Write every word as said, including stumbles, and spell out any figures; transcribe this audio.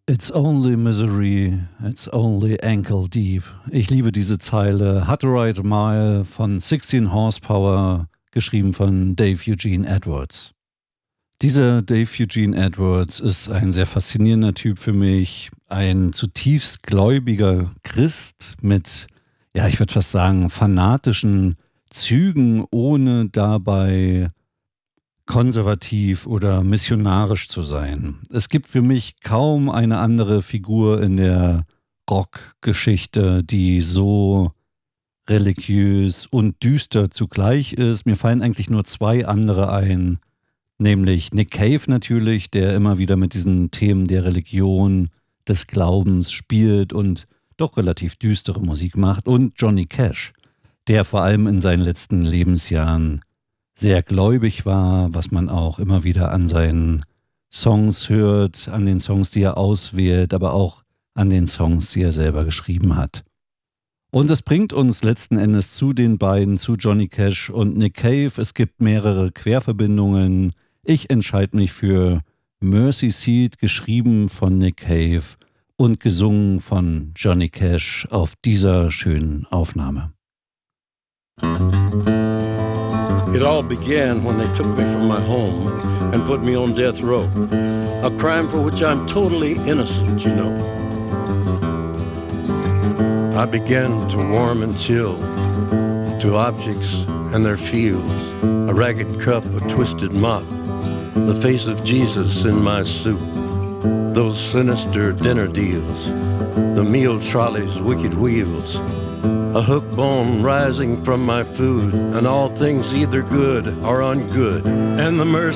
It's only misery, it's only ankle deep. Ich liebe diese Zeile. Hot Ride Mile von sixteen Horsepower, geschrieben von Dave Eugene Edwards. Dieser Dave Eugene Edwards ist ein sehr faszinierender Typ für mich. Ein zutiefst gläubiger Christ mit, ja, ich würde fast sagen, fanatischen Zügen, ohne dabei konservativ oder missionarisch zu sein. Es gibt für mich kaum eine andere Figur in der Rockgeschichte, die so religiös und düster zugleich ist. Mir fallen eigentlich nur zwei andere ein, nämlich Nick Cave natürlich, der immer wieder mit diesen Themen der Religion, des Glaubens spielt und doch relativ düstere Musik macht, und Johnny Cash, der vor allem in seinen letzten Lebensjahren sehr gläubig war, was man auch immer wieder an seinen Songs hört, an den Songs, die er auswählt, aber auch an den Songs, die er selber geschrieben hat. Und das bringt uns letzten Endes zu den beiden, zu Johnny Cash und Nick Cave. Es gibt mehrere Querverbindungen. Ich entscheide mich für Mercy Seat, geschrieben von Nick Cave und gesungen von Johnny Cash auf dieser schönen Aufnahme. It all began when they took me from my home and put me on death row, a crime for which I'm totally innocent, you know. I began to warm and chill to objects and their feels, a ragged cup, a twisted mop, the face of Jesus in my soup, those sinister dinner deals, the meal trolley's wicked wheels, a hook bone rising from my food, and all things either good or ungood, and the mercy